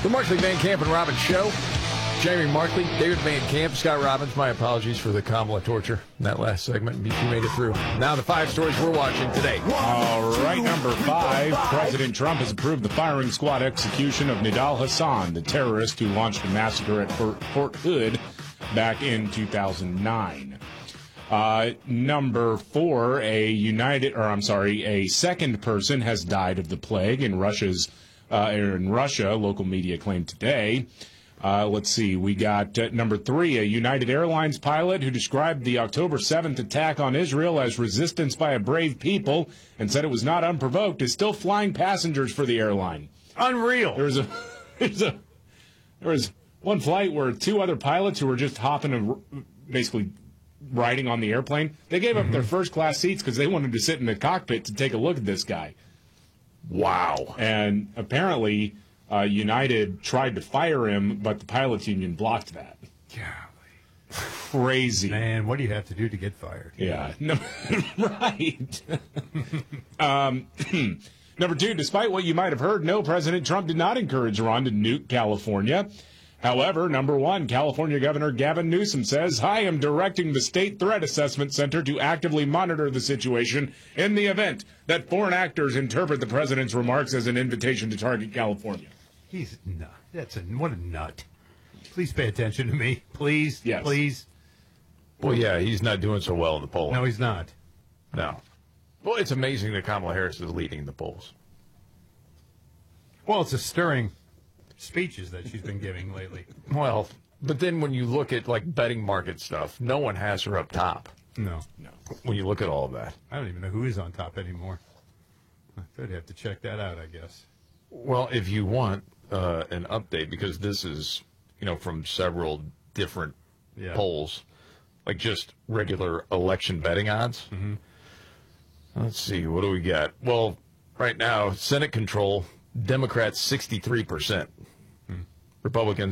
The Markley, Van Camp, and Robbins Show. Jamie Markley, David Van Camp, Scott Robbins. My apologies for the Kamala torture in that last segment. You made it through. Now the 5 stories we're watching today. All right, number 5. President Trump has approved the firing squad execution of Nidal Hasan, the terrorist who launched a massacre at Fort Hood back in 2009. Number 4, a second person has died of the plague in Russia, local media claimed today. Let's see, we got number 3, a United Airlines pilot who described the October 7th attack on Israel as resistance by a brave people and said it was not unprovoked, is still flying passengers for the airline. Unreal. There was one flight where 2 other pilots who were just hopping and basically riding on the airplane, they gave up their first-class seats because they wanted to sit in the cockpit to take a look at this guy. Wow. And apparently United tried to fire him, but the pilots union blocked that. Golly. Crazy. Man, what do you have to do to get fired? Yeah. No, right. Number 2, despite what you might have heard, no, President Trump did not encourage Iran to nuke California. However, number 1, California Governor Gavin Newsom says, I am directing the State Threat Assessment Center to actively monitor the situation in the event that foreign actors interpret the president's remarks as an invitation to target California. He's nut. What a nut. Please pay attention to me. Please. Yes. Please. Well, yeah, he's not doing so well in the polling. No, he's not. No. Well, it's amazing that Kamala Harris is leading the polls. Well, it's a stirring speeches that she's been giving lately. Well, but then when you look at, like, betting market stuff, no one has her up top. No. When you look at all of that. I don't even know who is on top anymore. I'd have to check that out, I guess. Well, if you want an update, because this is, from several different polls, like just regular election betting odds. Mm-hmm. Let's see, what do we got? Well, right now, Senate control, Democrats 63%. Republicans